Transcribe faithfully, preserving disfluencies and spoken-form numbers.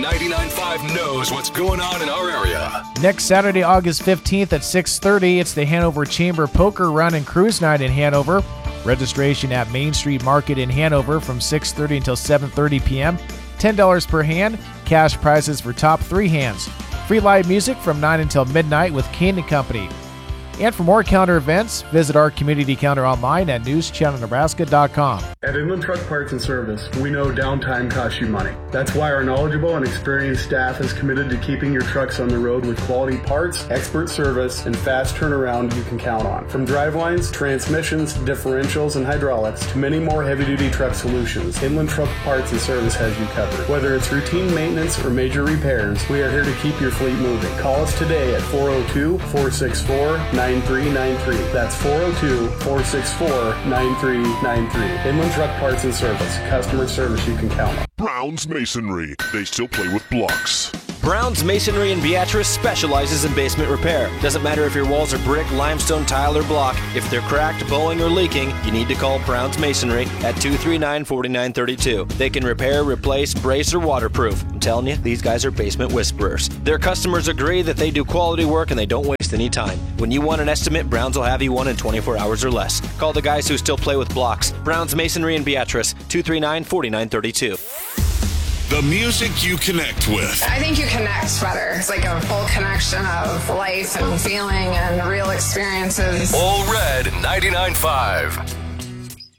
ninety-nine point five knows what's going on in our area. Next Saturday, August fifteenth at six thirty, it's the Hanover Chamber Poker Run and Cruise Night in Hanover. Registration at Main Street Market in Hanover from six thirty until seven thirty p.m. ten dollars per hand. Cash prizes for top three hands. Free live music from nine until midnight with Kane and Company. And for more counter events, visit our community counter online at news channel nebraska dot com. At Inland Truck Parts and Service, we know downtime costs you money. That's why our knowledgeable and experienced staff is committed to keeping your trucks on the road with quality parts, expert service, and fast turnaround you can count on. From drivelines, transmissions, differentials, and hydraulics to many more heavy-duty truck solutions, Inland Truck Parts and Service has you covered. Whether it's routine maintenance or major repairs, we are here to keep your fleet moving. Call us today at four oh two, four six four, nine three nine three. That's four oh two, four six four, nine three nine three. Inland Truck Parts and Service. Customer service you can count on. Brown's Masonry. They still play with blocks. Brown's Masonry in Beatrice specializes in basement repair. Doesn't matter if your walls are brick, limestone, tile, or block. If they're cracked, bowing, or leaking, you need to call Brown's Masonry at two three nine, four nine three two. They can repair, replace, brace, or waterproof. I'm telling you, these guys are basement whisperers. Their customers agree that they do quality work and they don't waste any time. When you want an estimate, Brown's will have you one in twenty-four hours or less. Call the guys who still play with blocks. Brown's Masonry in Beatrice, two three nine, four nine three two. The music you connect with. I think you connect better. It's like a full connection of life and feeling and real experiences. All Red ninety-nine point five.